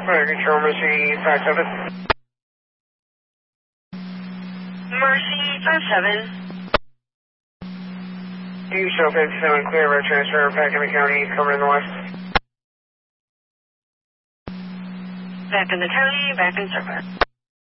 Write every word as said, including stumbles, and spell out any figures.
Fire Control, Mercy five seven. Mercy five seven. You show fifty-seven, clear road transfer, back in the county, cover in the west. Back in the county, back in service.